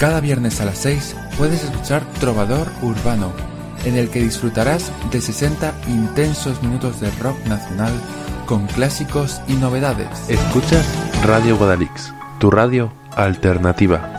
Cada viernes a las 6 puedes escuchar Trovador Urbano, en el que disfrutarás de 60 intensos minutos de rock nacional con clásicos y novedades. Escuchas Radio Guadalix, tu radio alternativa.